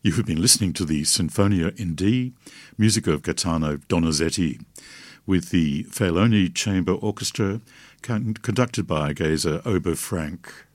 You have been listening to the Sinfonia in D, music of Gaetano Donizetti, with the Failoni Chamber Orchestra conducted by Geza Oberfrank.